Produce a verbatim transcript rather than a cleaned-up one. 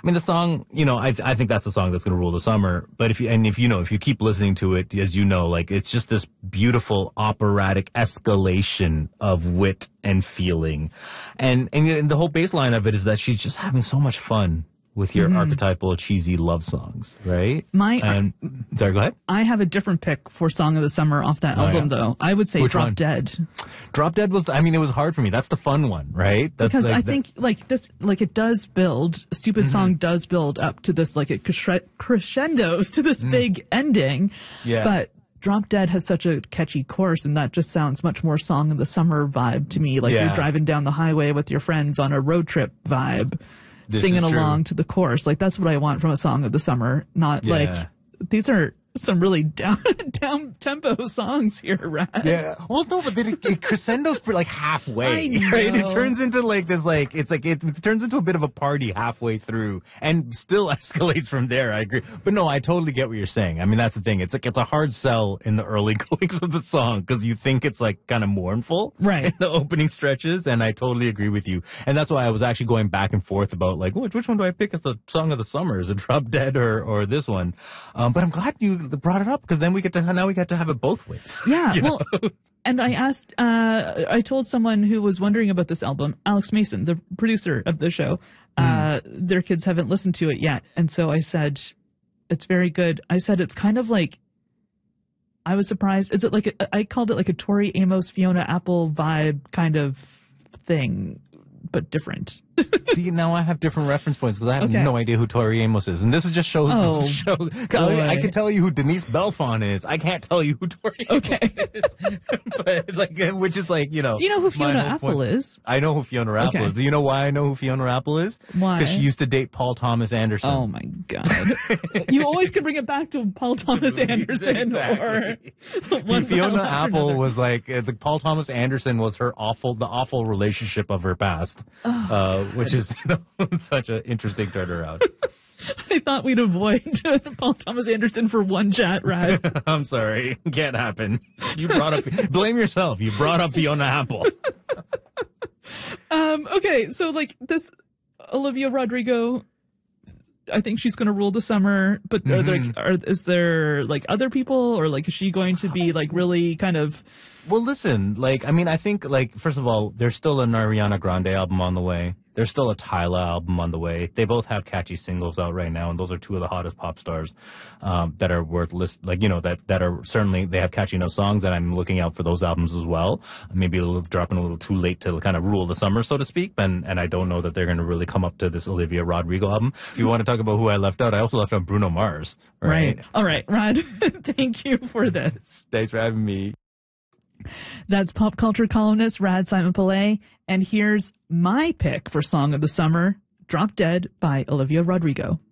I mean, the song, you know, I I think that's the song that's going to rule the summer. But if you and if you know if you keep listening to it, as you know, like it's just this beautiful operatic escalation of wit and feeling, and and the whole baseline of it is that she's just having so much fun with your mm-hmm. archetypal cheesy love songs, right? My and, uh, sorry, go ahead. I have a different pick for Song of the Summer off that oh, album, yeah. though. I would say Which Drop one? Dead. Drop Dead was, the, I mean, it was hard for me. That's the fun one, right? That's because like, I the, think like this, like it does build. A Stupid mm-hmm. Song does build up to this, like it crescendos to this mm. big ending. Yeah. But Drop Dead has such a catchy chorus, and that just sounds much more Song of the Summer vibe to me. Like yeah. you're driving down the highway with your friends on a road trip vibe. This singing along to the chorus. Like, that's what I want from a Song of the Summer. Not yeah. like, these are some really down down tempo songs here, Rad. Yeah. Well, no, but then it, it crescendos for like halfway. I know. Right? It turns into like this, like, it's like, it, it turns into a bit of a party halfway through and still escalates from there. I agree. But no, I totally get what you're saying. I mean, that's the thing. It's like, it's a hard sell in the early goings of the song because you think it's like kind of mournful. Right. In the opening stretches. And I totally agree with you. And that's why I was actually going back and forth about like, which, which one do I pick as the Song of the Summer? Is it Drop Dead or, or this one? Um, but I'm glad you brought it up because then we get to now we get to have it both ways. Yeah, you well, know? And I asked, uh, I told someone who was wondering about this album, Alex Mason, the producer of the show, mm. uh, their kids haven't listened to it yet, and so I said, it's very good. I said it's kind of like, I was surprised. Is it like a, I called it like a Tori Amos, Fiona Apple vibe kind of thing, but different. See, now I have different reference points because I have okay. no idea who Tori Amos is. And this is just shows, oh, show, I, I can tell you who Denise Belfont is. I can't tell you who Tori okay. Amos is. But like, which is like, you know. You know who Fiona Apple point. is? I know who Fiona Apple okay. is. Do you know why I know who Fiona Apple is? Why? Because she used to date Paul Thomas Anderson. Oh my God. You always can bring it back to Paul Thomas Anderson exactly. or Fiona Apple was like, uh, the Paul Thomas Anderson was her awful, the awful relationship of her past, oh, uh, which is, you know, such an interesting turnaround. I thought we'd avoid Paul Thomas Anderson for one chat, Rad. I'm sorry. Can't happen. You brought up, blame yourself. You brought up Fiona Apple. um, okay, so like this Olivia Rodrigo, I think she's going to rule the summer, but are there, Mm-hmm. are, is there like other people, or like is she going to be like really kind of... Well, listen, like, I mean, I think, like, first of all, there's still an Ariana Grande album on the way. There's still a Tyla album on the way. They both have catchy singles out right now, and those are two of the hottest pop stars um, that are worth list, like, you know, that, that are certainly, they have catchy enough songs, and I'm looking out for those albums as well. Maybe a little, dropping a little too late to kind of rule the summer, so to speak, and, and I don't know that they're going to really come up to this Olivia Rodrigo album. If you want to talk about who I left out, I also left out Bruno Mars. Right. right. All right, Rod, thank you for this. Thanks for having me. That's pop culture columnist Rad Simon Pillay, and here's my pick for Song of the Summer, Drop Dead by Olivia Rodrigo.